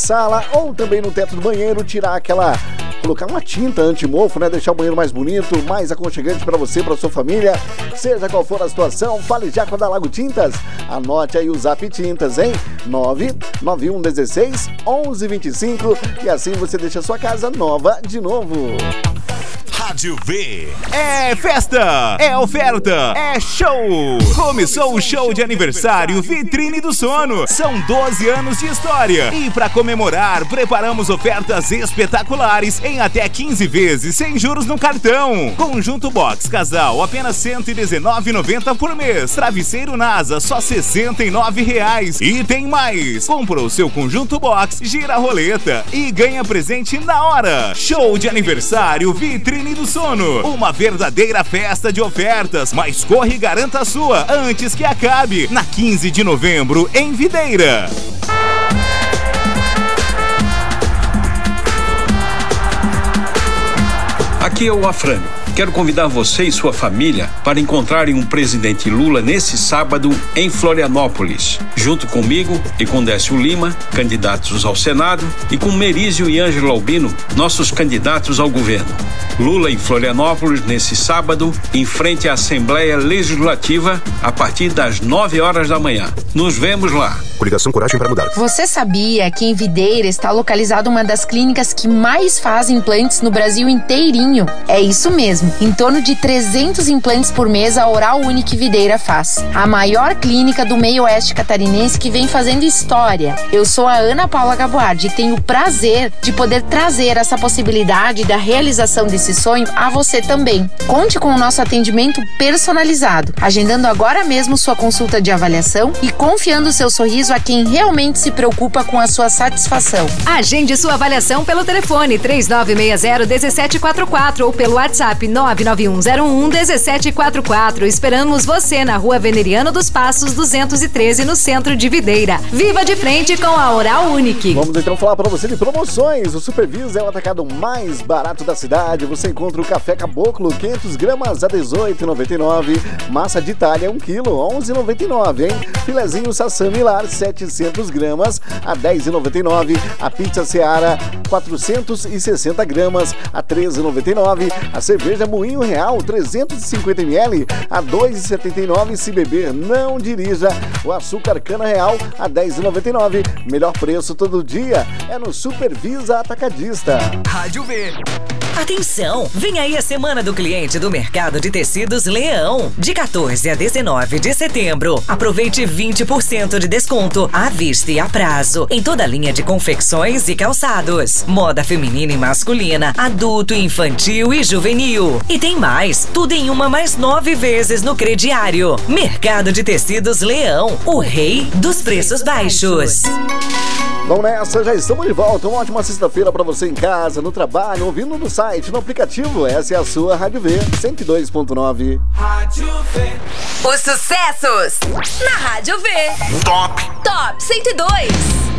sala ou também no teto do banheiro, colocar uma tinta anti-mofo, né? Deixar o banheiro mais bonito, mais aconchegante para você, para sua família. Seja qual for a situação, fale já com a da Lago Tintas. Anote aí o Zap Tintas, hein? 99116 1125 e assim você deixa a sua casa nova de novo. Rádio V. É festa, é oferta, é show. Começou o show de aniversário Vitrine do Sono. São 12 anos de história. E para comemorar, preparamos ofertas espetaculares em até 15 vezes sem juros no cartão. Conjunto Box Casal, apenas R$ 119,90 por mês. Travesseiro NASA, só R$ 69,00. E tem mais. Compra o seu Conjunto Box, gira a roleta e ganha presente na hora. Show de aniversário Vitrine do Sono, uma verdadeira festa de ofertas, mas corre e garanta a sua antes que acabe, na 15 de novembro, em Videira. Aqui é o Afrânio. Quero convidar você e sua família para encontrarem o presidente Lula nesse sábado em Florianópolis, junto comigo e com Décio Lima, candidatos ao Senado, e com Merizio e Ângelo Albino, nossos candidatos ao governo. Lula em Florianópolis nesse sábado, em frente à Assembleia Legislativa, a partir das 9 horas da manhã. Nos vemos lá. Coligação Coragem para Mudar. Você sabia que em Videira está localizada uma das clínicas que mais faz implantes no Brasil inteirinho? É isso mesmo. Em torno de 300 implantes por mês a Oral Unique Videira faz. A maior clínica do meio oeste catarinense que vem fazendo história. Eu sou a Ana Paula Gaboardi e tenho o prazer de poder trazer essa possibilidade da realização desse sonho a você também. Conte com o nosso atendimento personalizado, agendando agora mesmo sua consulta de avaliação e confiando seu sorriso a quem realmente se preocupa com a sua satisfação. Agende sua avaliação pelo telefone 3960-1744 ou pelo WhatsApp 99101-1744. Esperamos você na Rua Veneriano dos Passos 213, no centro de Videira. Viva de frente com a Oral Unique. Vamos então falar para você de promoções. O Supervisa é o atacado mais barato da cidade. Você encontra o café caboclo 500 gramas a R$ 18,99. Massa de Itália 1 kg, R$ 11,99, hein? Filezinho Sassami Lar 700 gramas a R$ 10,99. A pizza Seara 460 gramas a R$ 13,99. A cerveja Moinho Real 350 ml a R$ 2,79. Se beber, não dirija. O açúcar Cana Real a R$ 10,99. Melhor preço todo dia é no Supervisa Atacadista. Rádio V. Atenção! Vem aí a Semana do Cliente do Mercado de Tecidos Leão. De 14 a 19 de setembro. Aproveite 20% de desconto à vista e a prazo em toda a linha de confecções e calçados. Moda feminina e masculina, adulto, infantil e juvenil. E tem mais, tudo em uma mais 9 vezes no crediário. Mercado de Tecidos Leão, o rei dos preços baixos. Vamos nessa, já estamos de volta. Uma ótima sexta-feira para você em casa, no trabalho, ouvindo no site, no aplicativo. Essa é a sua Rádio V, 102.9. Rádio V. Os sucessos na Rádio V. Top 102.